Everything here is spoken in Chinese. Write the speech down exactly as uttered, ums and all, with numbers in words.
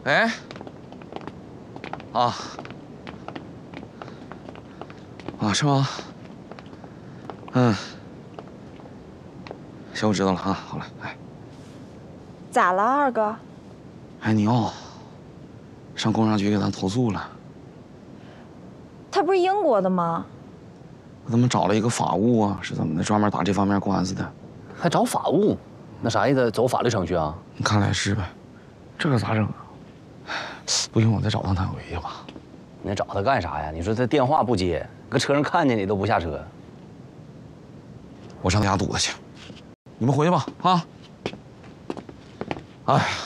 哎，啊，啊是吗？嗯，行，我知道了啊。好了，哎， 咋了，二哥？ 哎，你要上工商局给咱投诉了。 他不是英国的吗？ 我他妈找了一个法务啊，是怎么的？专门打这方面官司的。 还找法务？那啥意思？走法律程序啊？ 你看来是呗，这可咋整啊？不行，我再找趟他回去吧。 你找他干啥呀？你说他电话不接，搁车上看见你都不下车。 我上他家堵他去。你们回去吧，啊！哎呀。